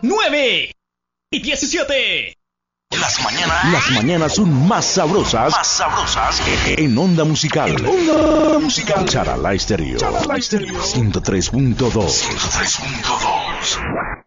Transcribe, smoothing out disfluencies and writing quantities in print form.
9 y 17. Las mañanas son más sabrosas. En Onda Musical. Charalá Estéreo. 103.2.